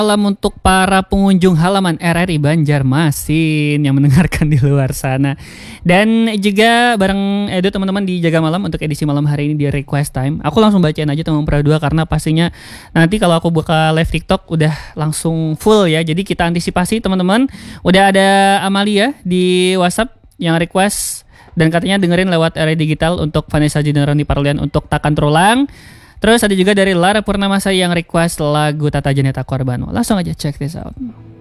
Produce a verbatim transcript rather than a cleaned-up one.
Malam untuk para pengunjung halaman R R I Banjarmasin yang mendengarkan di luar sana. Dan juga bareng Edo teman-teman di Jaga Malam untuk edisi malam hari ini di Request Time. Aku langsung bacain aja teman Pra dua karena pastinya nanti kalau aku buka live TikTok udah langsung full ya. Jadi kita antisipasi teman-teman. Udah ada Amalia di WhatsApp yang request dan katanya dengerin lewat R R I Digital untuk Vanessa Jinarani Parlian untuk Takkan Terulang. Terus ada juga dari Lara Purnamasari yang request lagu Tata Janeta Korban. Langsung aja check this out.